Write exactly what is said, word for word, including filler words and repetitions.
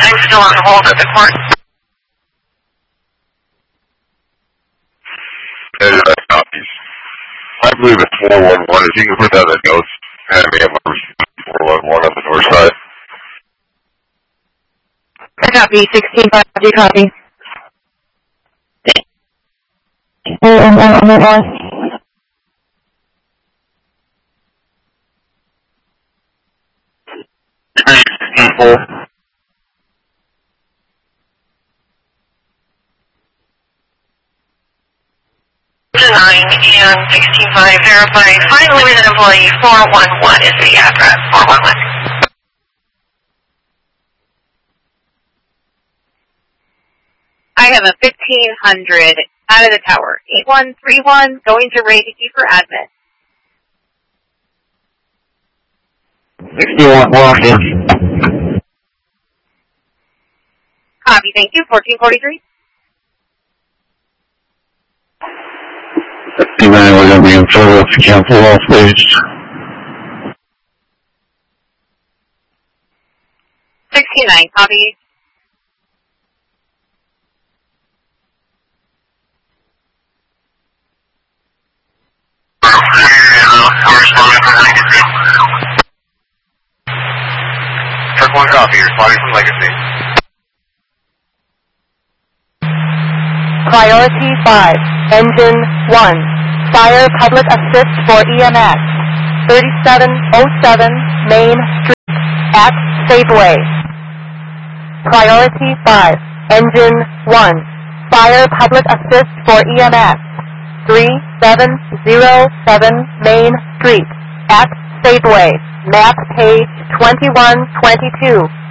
nine still on hold at the court. And uh, copies. I believe it's four one one. If you can put that in the notes, and me have four one one on the north side. I copy. sixteen five, do copy. four one one on the north. People. nine and sixteen five verified. Find limited employee four one one is the address. four one one. I have a fifteen hundred out of the tower. eight one three one going to Ray Hickey for admin. sixty-one walking. Copy, thank you. fourteen forty-three. fifty-nine, we're going to be in service. Cancel all stage. sixty-nine, copy. Truck one copy, responding from Legacy. Priority five, engine one, fire public assist for E M S, thirty-seven oh seven Main Street, at Safeway. Priority five, engine one, fire public assist for E M S, three seven oh seven Main Street, at Safeway, map page twenty-one twenty-two.